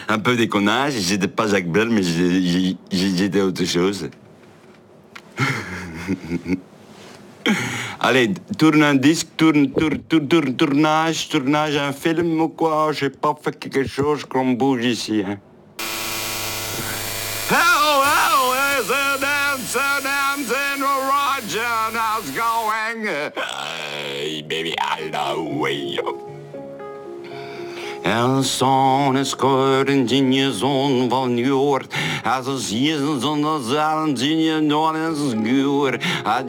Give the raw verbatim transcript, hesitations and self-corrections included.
Un peu déconnage, j'étais pas Jacques Brel, mais j'ai- j'ai- j'étais autre chose. Allez, tourne un disque, tourne, tourne, tourne, tourne, tournage, tournage, un film ou quoi, j'ai pas fait quelque chose qu'on bouge ici, hein. Hello, hello, there's a dance, a dance in Roger, how's going? Hey, baby, I know you. En zo'n is kort en in je zon van joort. Als je zon als aan in je noord is guur.